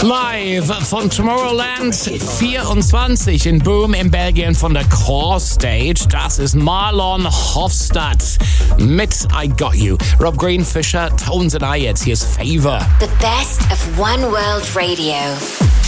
Live von Tomorrowland 24 in Boom in Belgien von der Core Stage. Das ist Marlon Hofstadt mit I Got You. Rob Green, Fisher, Tones and I jetzt. Hier ist Favor. The best of One World Radio.